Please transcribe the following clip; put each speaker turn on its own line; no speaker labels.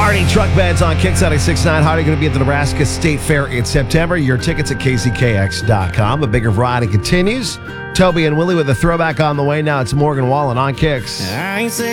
Hardy Truck Beds on Kix 96.9. Hardy going to be at the Nebraska State Fair in September. Your tickets at kckx.com. A bigger variety continues. Toby and Willie with a throwback on the way. Now it's Morgan Wallen on Kix.